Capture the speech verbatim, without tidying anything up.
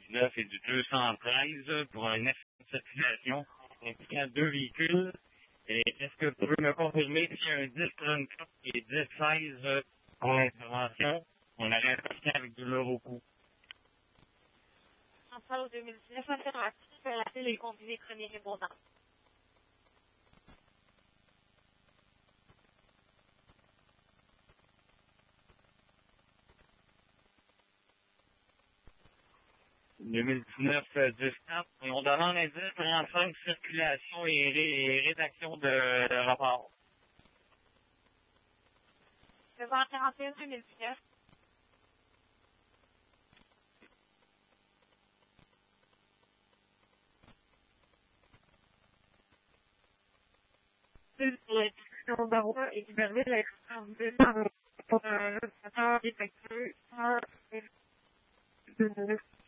dix-neuf et du deux cent treize pour un accident de circulation impliquant deux véhicules. Et est-ce que tu peux me confirmer s'il y a un dix trente-quatre et dix seize pour l'intervention? On aurait un patient avec douleur au cou. En salle deux mille dix-neuf, affirmatif, la file est conduite premier répondant. deux mille dix-neuf dix quatre, on demande un dix trente-cinq circulation et, ré, et rédaction de, de rapport. Le vingt quarante et un deux mille dix-neuf. Pour la discussion d'Aroua et d'Iberville, la extraordinaire pour un opérateur défectueux, un, deux,